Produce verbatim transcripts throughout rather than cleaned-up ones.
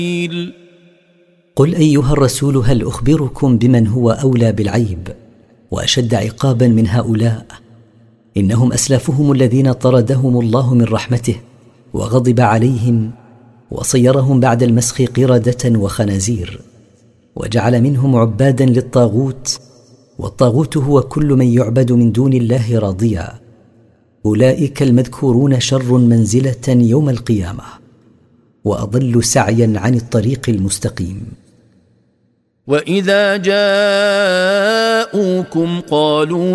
قل أيها الرسول هل أخبركم بمن هو أولى بالعيب وأشد عقابا من هؤلاء؟ إنهم أسلافهم الذين طردهم الله من رحمته وغضب عليهم وصيرهم بعد المسخ قردة وخنازير، وجعل منهم عبادا للطاغوت، والطاغوت هو كل من يعبد من دون الله راضيا. أولئك المذكورون شر منزلة يوم القيامة وأضل سعيا عن الطريق المستقيم. وإذا جاءوكم قالوا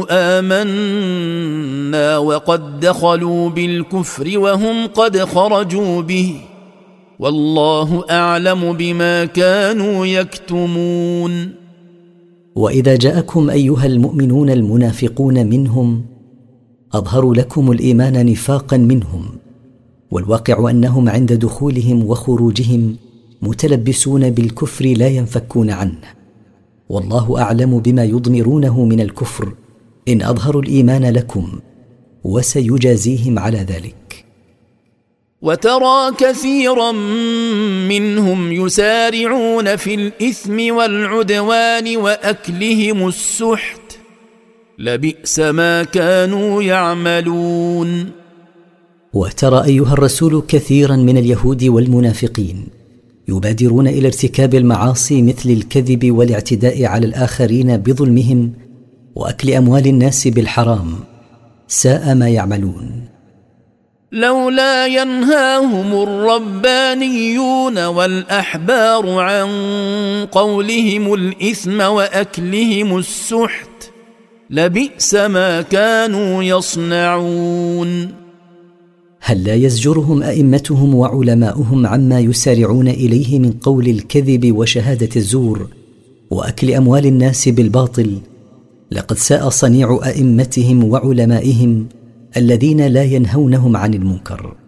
آمنا وقد دخلوا بالكفر وهم قد خرجوا به والله أعلم بما كانوا يكتمون. وإذا جاءكم أيها المؤمنون المنافقون منهم أظهروا لكم الإيمان نفاقا منهم، والواقع أنهم عند دخولهم وخروجهم متلبسون بالكفر لا ينفكون عنه، والله أعلم بما يضمرونه من الكفر إن أظهروا الإيمان لكم، وسيجازيهم على ذلك. وترى كثيرا منهم يسارعون في الإثم والعدوان وأكلهم السحت لبئس ما كانوا يعملون. وترى أيها الرسول كثيرا من اليهود والمنافقين يبادرون إلى ارتكاب المعاصي مثل الكذب والاعتداء على الآخرين بظلمهم وأكل أموال الناس بالحرام، ساء ما يعملون. لولا ينهاهم الربانيون والأحبار عن قولهم الإثم وأكلهم السحت لبئس ما كانوا يصنعون. هل لا يزجرهم أئمتهم وعلماؤهم عما يسارعون إليه من قول الكذب وشهادة الزور وأكل أموال الناس بالباطل؟ لقد ساء صنيع أئمتهم وعلمائهم الذين لا ينهونهم عن المنكر.